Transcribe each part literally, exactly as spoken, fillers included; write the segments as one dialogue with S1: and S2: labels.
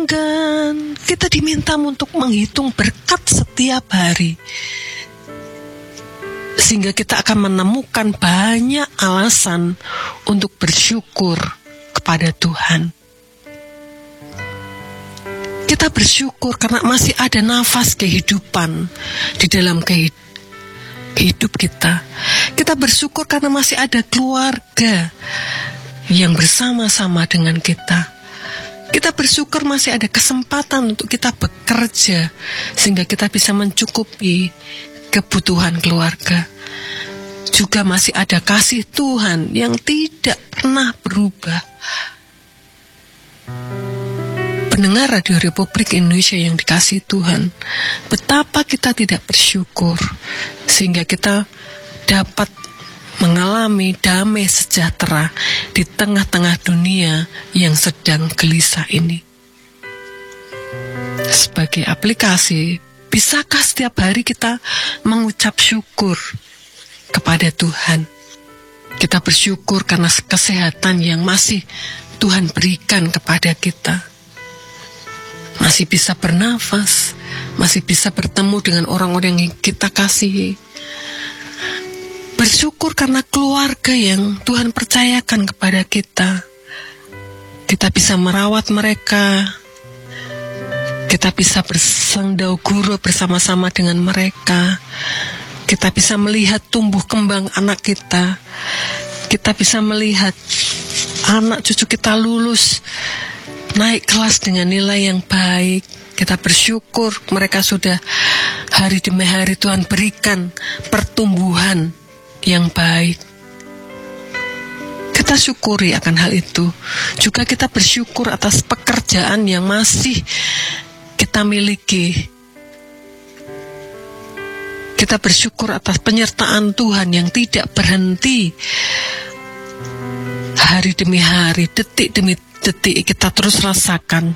S1: enggan. Kita diminta untuk menghitung berkat setiap hari, sehingga kita akan menemukan banyak alasan untuk bersyukur kepada Tuhan. Kita bersyukur karena masih ada nafas kehidupan di dalam kehidupan hidup kita. Kita bersyukur karena masih ada keluarga yang bersama-sama dengan kita. Kita bersyukur masih ada kesempatan untuk kita bekerja sehingga kita bisa mencukupi kebutuhan keluarga. Juga masih ada kasih Tuhan yang tidak pernah berubah. Pendengar Radio Republik Indonesia yang dikasihi Tuhan, betapa kita tidak bersyukur sehingga kita dapat mengalami damai sejahtera di tengah-tengah dunia yang sedang gelisah ini. Sebagai aplikasi, bisakah setiap hari kita mengucap syukur kepada Tuhan? Kita bersyukur karena kesehatan yang masih Tuhan berikan kepada kita. Masih bisa bernafas, masih bisa bertemu dengan orang-orang yang kita kasihi. Bersyukur karena keluarga yang Tuhan percayakan kepada kita. Kita bisa merawat mereka. Kita bisa bersandau guru bersama-sama dengan mereka. Kita bisa melihat tumbuh kembang anak kita. Kita bisa melihat anak cucu kita lulus, naik kelas dengan nilai yang baik. Kita bersyukur mereka sudah hari demi hari Tuhan berikan pertumbuhan yang baik. Kita syukuri akan hal itu. Juga kita bersyukur atas pekerjaan yang masih kita miliki. Kita bersyukur atas penyertaan Tuhan yang tidak berhenti. Hari demi hari, detik demi detik kita terus rasakan.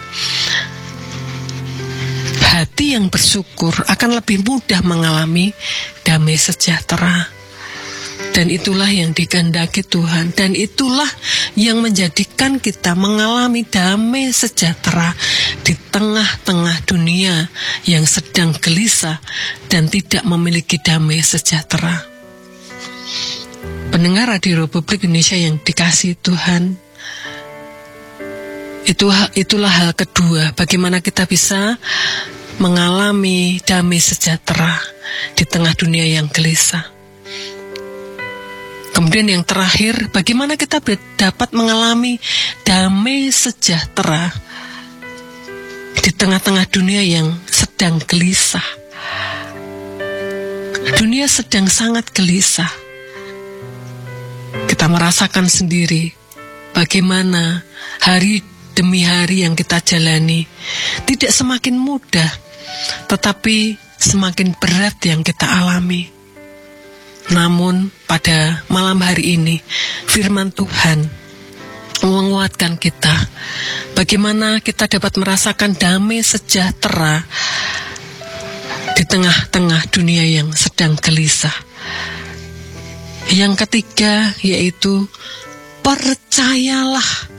S1: Hati yang bersyukur akan lebih mudah mengalami damai sejahtera. Dan itulah yang dikehendaki Tuhan. Dan itulah yang menjadikan kita mengalami damai sejahtera di tengah-tengah dunia yang sedang gelisah dan tidak memiliki damai sejahtera. Pendengar Radio Republik Indonesia yang dikasihi Tuhan, Itu, itulah hal kedua, bagaimana kita bisa mengalami damai sejahtera di tengah dunia yang gelisah. Kemudian yang terakhir, bagaimana kita dapat mengalami damai sejahtera di tengah-tengah dunia yang sedang gelisah. Dunia sedang sangat gelisah. Kita merasakan sendiri bagaimana hari demi hari yang kita jalani tidak semakin mudah, tetapi semakin berat yang kita alami. Namun pada malam hari ini firman Tuhan menguatkan kita bagaimana kita dapat merasakan damai sejahtera di tengah-tengah dunia yang sedang gelisah. Yang ketiga yaitu percayalah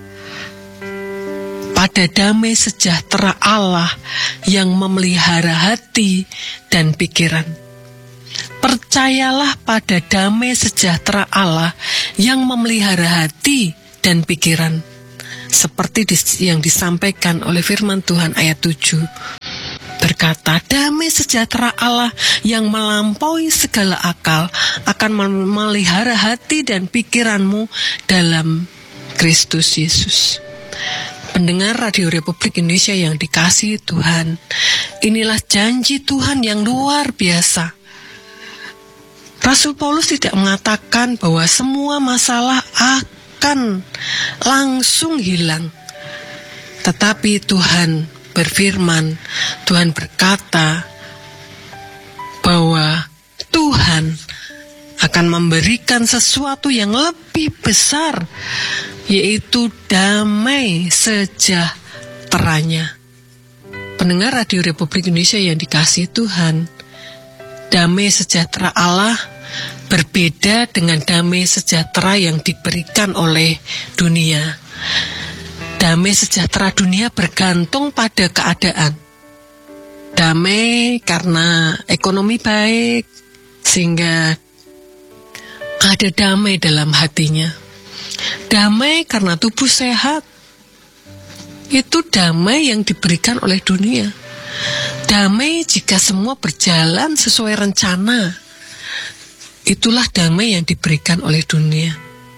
S1: pada damai sejahtera Allah yang memelihara hati dan pikiran. Percayalah pada damai sejahtera Allah yang memelihara hati dan pikiran. Seperti yang disampaikan oleh firman Tuhan ayat tujuh. Berkata, damai sejahtera Allah yang melampaui segala akal akan memelihara hati dan pikiranmu dalam Kristus Yesus. Pendengar Radio Republik Indonesia yang dikasihi Tuhan, inilah janji Tuhan yang luar biasa. Rasul Paulus tidak mengatakan bahwa semua masalah akan langsung hilang. Tetapi Tuhan berfirman, Tuhan berkata bahwa Tuhan akan memberikan sesuatu yang lebih besar, yaitu damai sejahteranya. Pendengar Radio Republik Indonesia yang dikasihi Tuhan, damai sejahtera Allah berbeda dengan damai sejahtera yang diberikan oleh dunia. damai sejahtera dunia bergantung pada keadaan. Damai karena ekonomi baik, sehingga ada damai dalam hatinya. Damai karena tubuh sehat, itu damai yang diberikan oleh dunia. Damai jika semua berjalan sesuai rencana, itulah damai yang diberikan oleh dunia.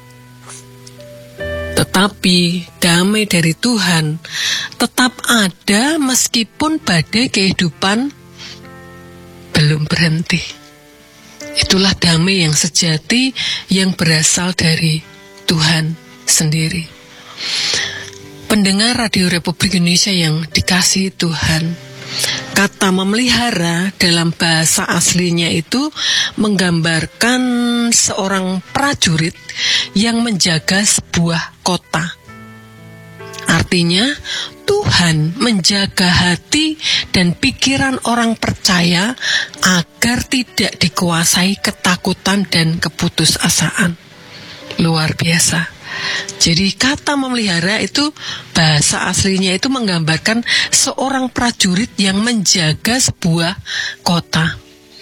S1: Tetapi damai dari Tuhan tetap ada meskipun badai kehidupan belum berhenti. Itulah damai yang sejati yang berasal dari Tuhan sendiri. Pendengar Radio Republik Indonesia yang dikasihi Tuhan, kata memelihara dalam bahasa aslinya itu menggambarkan seorang prajurit yang menjaga sebuah kota. Artinya, Tuhan menjaga hati dan pikiran orang percaya agar tidak dikuasai ketakutan dan keputusasaan. Luar biasa. Jadi kata memelihara itu bahasa aslinya itu menggambarkan seorang prajurit yang menjaga sebuah kota.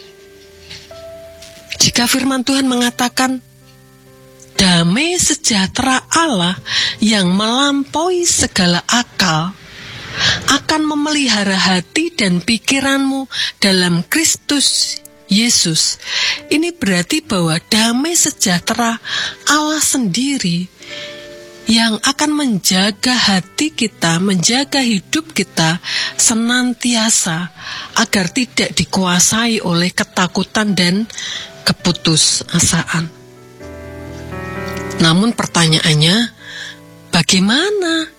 S1: Jika firman Tuhan mengatakan damai sejahtera Allah yang melampaui segala akal akan memelihara hati dan pikiranmu dalam Kristus Yesus, ini berarti bahwa damai sejahtera Allah sendiri yang akan menjaga hati kita, menjaga hidup kita senantiasa agar tidak dikuasai oleh ketakutan dan keputusasaan. Namun pertanyaannya, bagaimana?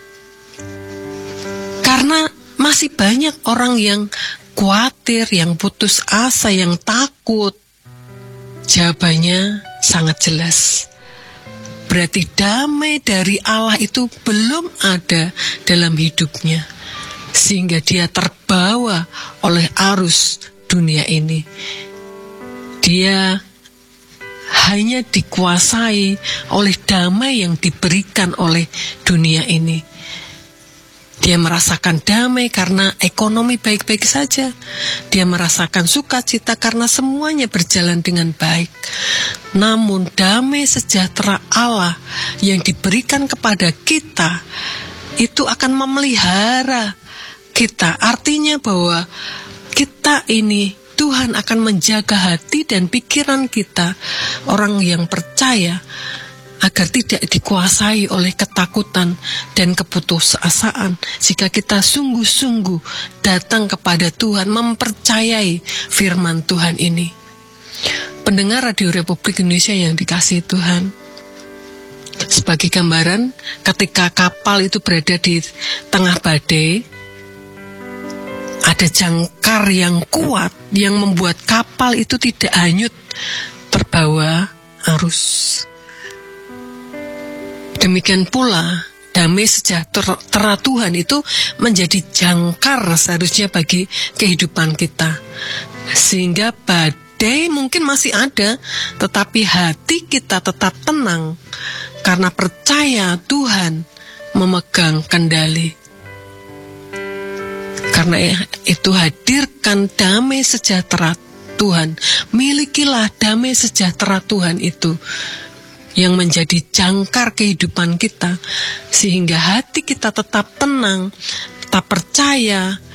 S1: Karena masih banyak orang yang khawatir, yang putus asa, yang takut. Jawabannya sangat jelas. Berarti damai dari Allah itu belum ada dalam hidupnya, sehingga dia terbawa oleh arus dunia ini. Dia hanya dikuasai oleh damai yang diberikan oleh dunia ini. Dia merasakan damai karena ekonomi baik-baik saja. Dia merasakan sukacita karena semuanya berjalan dengan baik. Namun damai sejahtera Allah yang diberikan kepada kita itu akan memelihara kita. Artinya bahwa kita ini, Tuhan akan menjaga hati dan pikiran kita, orang yang percaya, agar tidak dikuasai oleh ketakutan dan keputusasaan. Jika kita sungguh-sungguh datang kepada Tuhan, mempercayai firman Tuhan ini. Pendengar Radio Republik Indonesia yang dikasihi Tuhan, sebagai gambaran, ketika kapal itu berada di tengah badai, ada jangkar yang kuat yang membuat kapal itu tidak hanyut terbawa arus. Demikian pula damai sejahtera Tuhan itu menjadi jangkar seharusnya bagi kehidupan kita. Sehingga badai mungkin masih ada, tetapi hati kita tetap tenang karena percaya Tuhan memegang kendali. Karena itu hadirkan damai sejahtera Tuhan. Milikilah damai sejahtera Tuhan itu yang menjadi jangkar kehidupan kita, sehingga hati kita tetap tenang, tetap percaya